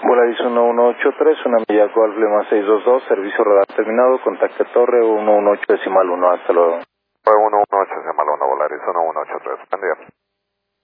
Volaris 1183, una milla Golf Lema 622, servicio radar terminado, contacte torre 118.1, hasta luego.